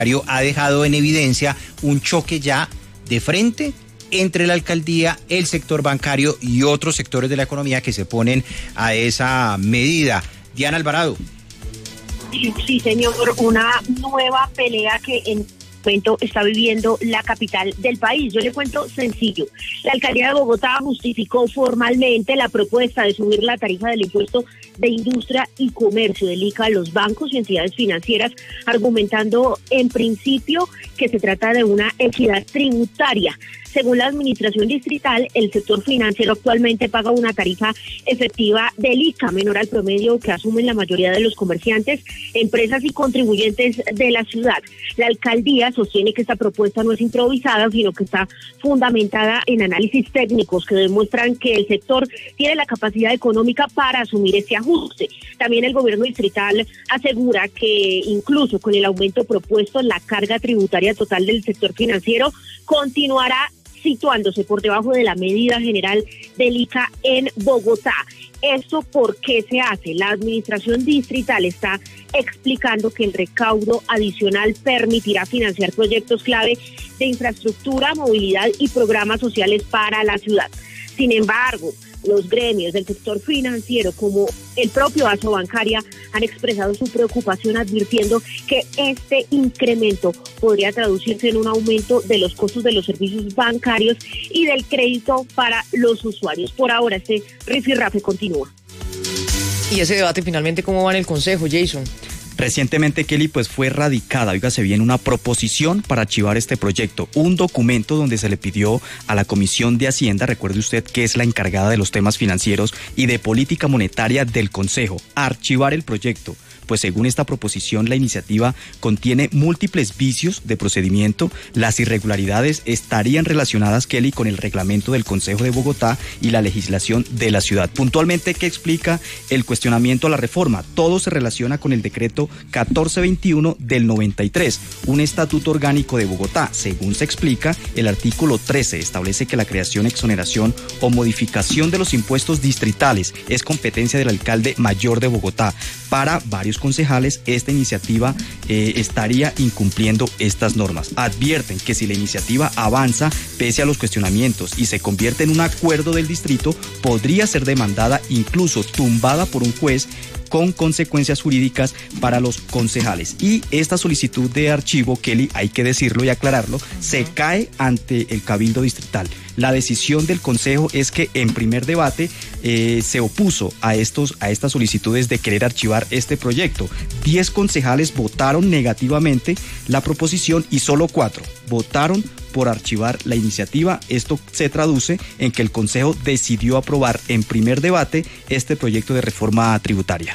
ha dejado en evidencia un choque ya de frente entre la alcaldía, el sector bancario y otros sectores de la economía que se oponen a esa medida. Diana Alvarado. Sí, señor, una nueva pelea que en momento está viviendo la capital del país. Yo le cuento sencillo. La alcaldía de Bogotá justificó formalmente la propuesta de subir la tarifa del impuesto de industria y comercio del ICA a los bancos y entidades financieras, argumentando en principio que se trata de una equidad tributaria. Según la administración distrital, el sector financiero actualmente paga una tarifa efectiva del ICA menor al promedio que asumen la mayoría de los comerciantes, empresas y contribuyentes de la ciudad. La alcaldía sostiene que esta propuesta no es improvisada, sino que está fundamentada en análisis técnicos que demuestran que el sector tiene la capacidad económica para asumir este ajuste. También el gobierno distrital asegura que incluso con el aumento propuesto, la carga tributaria total del sector financiero continuará situándose por debajo de la medida general del ICA en Bogotá. ¿Esto por qué se hace? La administración distrital está explicando que el recaudo adicional permitirá financiar proyectos clave de infraestructura, movilidad y programas sociales para la ciudad. Sin embargo, los gremios del sector financiero, como el propio Aso Bancaria, han expresado su preocupación advirtiendo que este incremento podría traducirse en un aumento de los costos de los servicios bancarios y del crédito para los usuarios. Por ahora, este rifirrafe continúa. ¿Y ese debate finalmente cómo va en el Consejo, Jason? Recientemente, Kelly, fue radicada, óigase bien, una proposición para archivar este proyecto, un documento donde se le pidió a la Comisión de Hacienda, recuerde usted que es la encargada de los temas financieros y de política monetaria del Consejo, archivar el proyecto. Pues según esta proposición, la iniciativa contiene múltiples vicios de procedimiento. Las irregularidades estarían relacionadas, Kelly, con el reglamento del Consejo de Bogotá y la legislación de la ciudad. Puntualmente, ¿qué explica el cuestionamiento a la reforma? Todo se relaciona con el decreto 1421 del 93, un estatuto orgánico de Bogotá. Según se explica, el artículo 13 establece que la creación, exoneración o modificación de los impuestos distritales es competencia del alcalde mayor de Bogotá. Para varios concejales, esta iniciativa estaría incumpliendo estas normas. Advierten que si la iniciativa avanza pese a los cuestionamientos y se convierte en un acuerdo del distrito, podría ser demandada, incluso tumbada por un juez, con consecuencias jurídicas para los concejales. Y esta solicitud de archivo, Kelly, hay que decirlo y aclararlo, se cae ante el Cabildo Distrital. La decisión del Consejo es que en primer debate se opuso a estas solicitudes de querer archivar este proyecto. 10 concejales votaron negativamente la proposición y solo 4 votaron por archivar la iniciativa. Esto se traduce en que el Consejo decidió aprobar en primer debate este proyecto de reforma tributaria.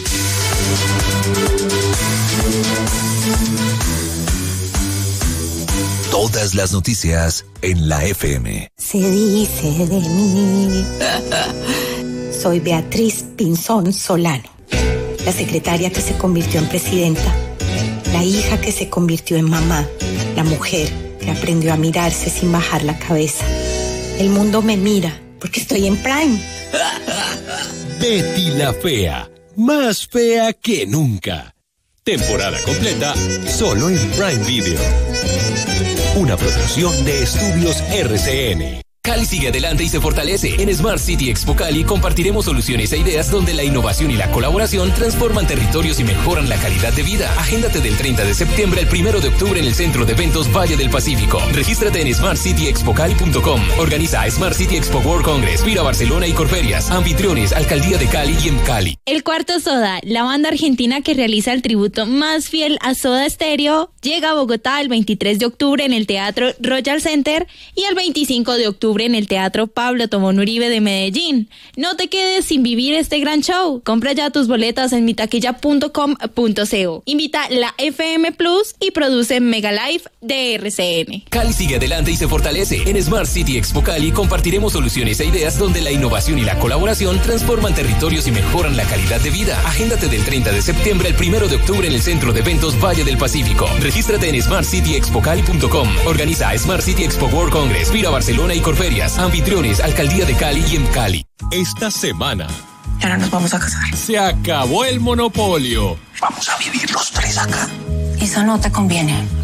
Todas las noticias en la FM. Se dice de mí. Soy Beatriz Pinzón Solano, la secretaria que se convirtió en presidenta, la hija que se convirtió en mamá, la mujer que aprendió a mirarse sin bajar la cabeza. El mundo me mira porque estoy en Prime. Betty la Fea, más fea que nunca. Temporada completa solo en Prime Video. Una producción de Estudios RCN. Cali sigue adelante y se fortalece. En Smart City Expo Cali compartiremos soluciones e ideas donde la innovación y la colaboración transforman territorios y mejoran la calidad de vida. Agéndate del 30 de septiembre al 1 de octubre en el Centro de Eventos Valle del Pacífico. Regístrate en smartcityexpocali.com. Organiza Smart City Expo World Congress, Vira Barcelona y Corferias. Anfitriones, Alcaldía de Cali y Cali. El Cuarto Soda, la banda argentina que realiza el tributo más fiel a Soda Stereo, llega a Bogotá el 23 de octubre en el Teatro Royal Center y el 25 de octubre en el Teatro Pablo Tobón Uribe de Medellín. No te quedes sin vivir este gran show. Compra ya tus boletas en mitaquilla.com.co. Invita la FM Plus y produce Mega Live de RCN. Cali sigue adelante y se fortalece. En Smart City Expo Cali compartiremos soluciones e ideas donde la innovación y la colaboración transforman territorios y mejoran la calidad de vida. Agéndate del 30 de septiembre al 1 de octubre en el Centro de Eventos Valle del Pacífico. Regístrate en smartcityexpocali.com. Organiza Smart City Expo World Congress, Vira Barcelona y Corferias. Anfitriones, Alcaldía de Cali y Cali. Esta semana Ahora nos vamos a casar. se acabó el monopolio. Vamos a vivir los tres acá. Eso no te conviene.